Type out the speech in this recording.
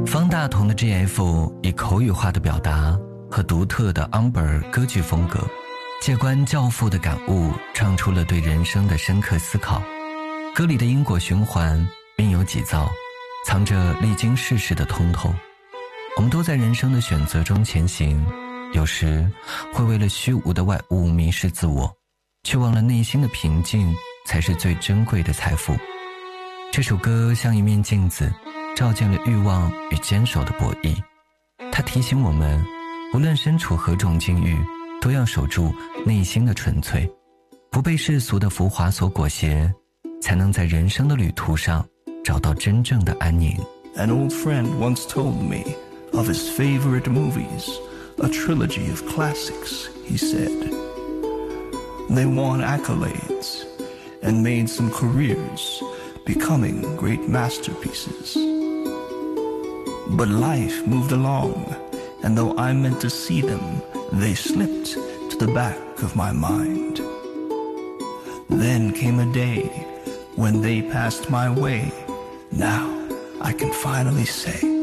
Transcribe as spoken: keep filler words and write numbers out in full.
方大同的 G F 以口语化的表达和独特的 Amber 歌剧风格，借观教父的感悟，唱出了对人生的深刻思考。歌里的因果循环并有几造，藏着历经世事的通透。我们都在人生的选择中前行，有时会为了虚无的外物迷失自我，却忘了内心的平静才是最珍贵的财富。这首歌像一面镜子，照见了欲望与坚守的博弈。它提醒我们，无论身处何种境遇，都要守住内心的纯粹，不被世俗的浮华所裹挟，才能在人生的旅途上找到真正的安宁。 An old friend once told me of his favorite movies, a trilogy of classics, he said. They won accolades and made some careers, becoming great masterpieces. But life moved along, and though I meant to see them, they slipped to the back of my mind. Then came a day when they passed my way. Now I can finally say